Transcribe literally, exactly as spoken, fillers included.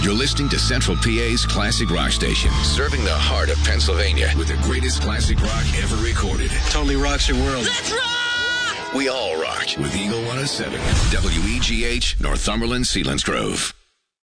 You're listening to Central P A's Classic Rock Station, serving the heart of Pennsylvania with the greatest classic rock ever recorded. Totally rocks your world. Let's rock! We all rock with Eagle one oh seven, W E G H, Northumberland, Selinsgrove.